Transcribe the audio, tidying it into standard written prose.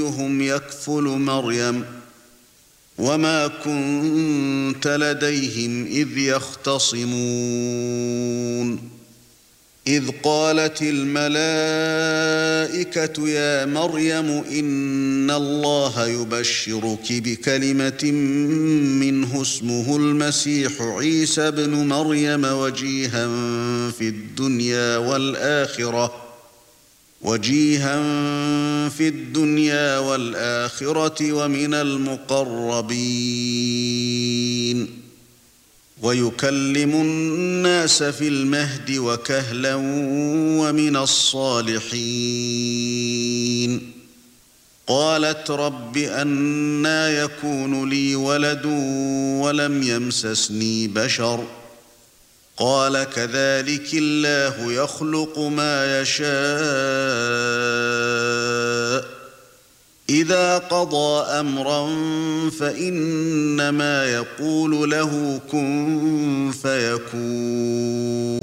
أيهم يكفل مريم وما كنت لديهم إذ يختصمون إذ قالت الملائكة يا مريم إن الله يبشرك بكلمة منه اسمه المسيح عيسى بن مريم وجيها في الدنيا والآخرة ومن المقربين ويكلم الناس في المهد وكهلا ومن الصالحين قالت رب أنى يكون لي ولد ولم يمسسني بشر قال كذلك الله يخلق ما يشاء إذا قضى أمرا فإنما يقول له كن فيكون